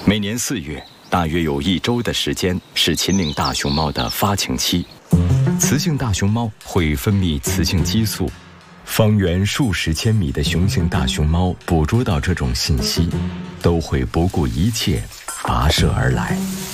每年4月，大约有1周的时间是秦岭大熊猫的发情期。雌性大熊猫会分泌雌性激素，方圆数十千米的雄性大熊猫捕捉到这种信息，都会不顾一切跋涉而来。